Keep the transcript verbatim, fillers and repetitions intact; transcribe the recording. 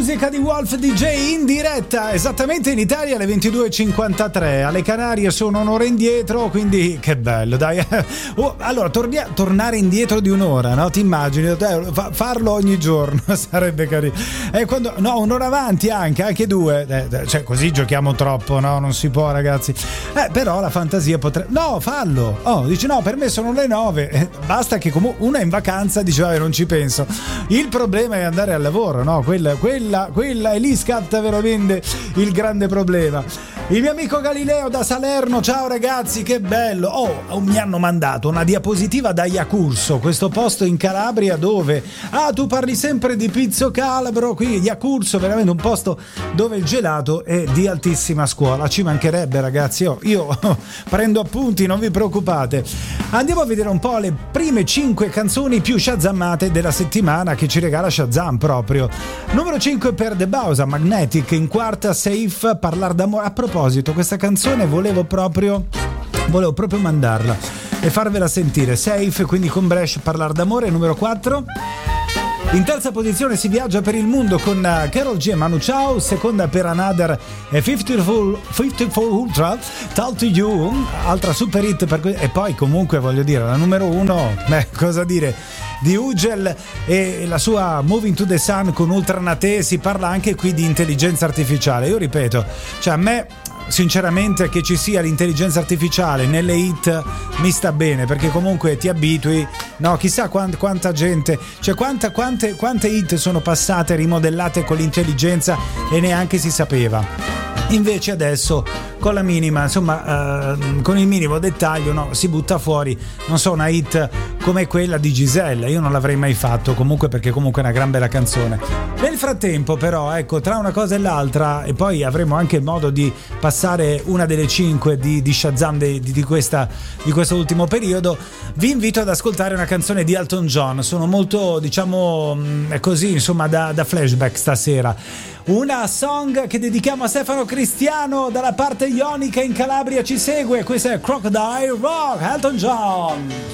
musica di Wolf D J in diretta, esattamente in Italia alle ventidue e cinquantatré, alle Canarie sono un'ora indietro, quindi che bello, dai. Oh, allora, tornia, tornare indietro di un'ora, no? Ti immagini? Eh, fa, farlo ogni giorno sarebbe carino. E quando, no, un'ora avanti anche, anche due, eh, cioè così giochiamo troppo, no? Non si può, ragazzi. Eh, però la fantasia potrebbe... No, fallo! Oh, dici no, per me sono le nove, eh, basta che comunque uno è in vacanza, dice vabbè, non ci penso. Il problema è andare al lavoro, no? Quella, quella, quella è lì scatta veramente il grande problema. Il mio amico Galileo da Salerno, ciao ragazzi, che bello. Oh, mi hanno mandato una diapositiva da Iacurso, questo posto in Calabria dove, ah, tu parli sempre di Pizzo Calabro, qui Iacurso, veramente un posto dove il gelato è di altissima scuola, ci mancherebbe, ragazzi. Io, io prendo appunti, non vi preoccupate. Andiamo a vedere un po' le prime cinque canzoni più shazammate della settimana che ci regala Shazam proprio. Numero cinque per The Bausa, Magnetic. In quarta Safe, Parlar d'amore. A proposito, questa canzone volevo proprio volevo proprio mandarla e farvela sentire. Safe, quindi con Bresh, Parlar d'amore. Numero quattro. In terza posizione si viaggia per il mondo con Karol G e Manu Chao, seconda per Another e cinquantaquattro Ultra, Talk to You, altra super hit per que- e poi comunque voglio dire la numero uno, beh, cosa dire, di Ugel e la sua Moving to the Sun con Ultranate. Si parla anche qui di intelligenza artificiale. Io ripeto, cioè a me sinceramente che ci sia l'intelligenza artificiale nelle hit mi sta bene, perché comunque ti abitui, no? Chissà quant, quanta gente, cioè quanta, quante, quante hit sono passate rimodellate con l'intelligenza e neanche si sapeva. Invece adesso con la minima, insomma, eh, con il minimo dettaglio, no, si butta fuori, non so, una hit come quella di Giselle. Io non l'avrei mai fatto, comunque, perché comunque è una gran bella canzone. Nel frattempo però, ecco, tra una cosa e l'altra, e poi avremo anche modo di passare una delle cinque di, di Shazam di, di, questa, di questo ultimo periodo, vi invito ad ascoltare una canzone di Elton John. Sono molto, diciamo, così, insomma, da, da flashback stasera. Una song che dedichiamo a Stefano Cristiano dalla parte ionica in Calabria ci segue. Questa è Crocodile Rock, Elton John.